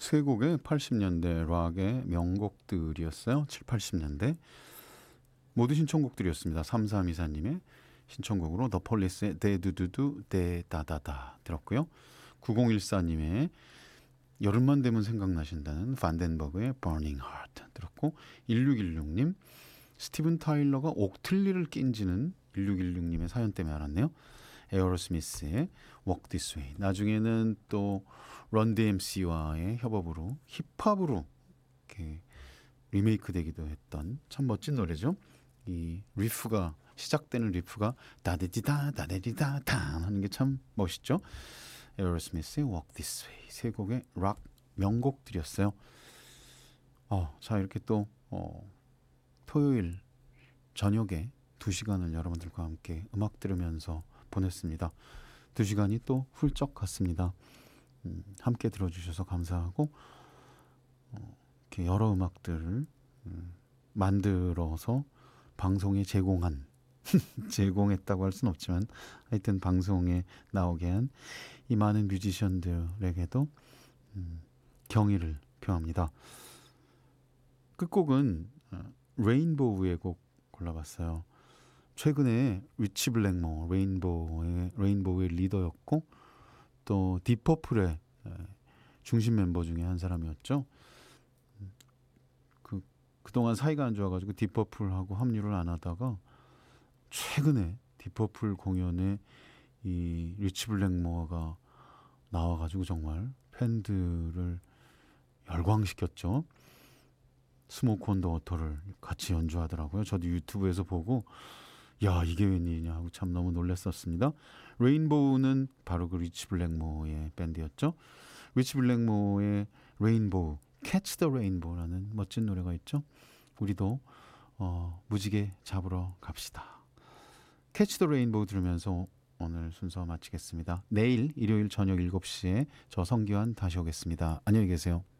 세 곡의 80년대 락의 명곡들이었어요. 7, 80년대. 모두 신청곡들이었습니다. 3324님의 신청곡으로 더 폴리스의 데두두두 데다다다 들었고요. 9014님의 여름만 되면 생각나신다는 반덴버그의 Burning Heart 들었고, 1616님 스티븐 타일러가 옥틀리를 낀지는 1616님의 사연 때문에 알았네요. 에어로스미스의 Walk This Way. 나중에는 또 런 DMC와의 협업으로 힙합으로 이렇게 리메이크 되기도 했던 참 멋진 노래죠. 이 리프가 시작되는 리프가 다데디다 다데디다 단 하는 게 참 멋있죠. 에어로스미스의 Walk This Way 세 곡의 락 명곡들이었어요. 자 이렇게 또 토요일 저녁에 2시간을 여러분들과 함께 음악 들으면서 보냈습니다. 2시간이 또 훌쩍 갔습니다. 함께 들어주셔서 감사하고 이렇게 여러 음악들을 만들어서 방송에 제공했다고 할 수는 없지만 하여튼 방송에 나오게 한 이 많은 뮤지션들에게도 경의를 표합니다. 끝곡은 레인보우의 곡 골라봤어요. 최근에 리치 블랙모 레인보우의 리더였고 또 딥퍼플의 중심 멤버 중에 한 사람이었죠. 그동안 사이가 안 좋아가지고 딥퍼플하고 합류를 안 하다가 최근에 딥퍼플 공연에 이 리치 블랙모어가 나와가지고 정말 팬들을 열광시켰죠. 스모크 온 더 워터를 같이 연주하더라고요. 저도 유튜브에서 보고 야 이게 웬일이냐 하고 참 너무 놀랐었습니다. 레인보우는 바로 그 리치 블랙모어의 밴드였죠. 리치 블랙모어의 레인보우, Catch the Rainbow라는 멋진 노래가 있죠. 우리도 무지개 잡으러 갑시다. Catch the Rainbow 들으면서 오늘 순서 마치겠습니다. 내일 일요일 저녁 7시에 저 성기환 다시 오겠습니다. 안녕히 계세요.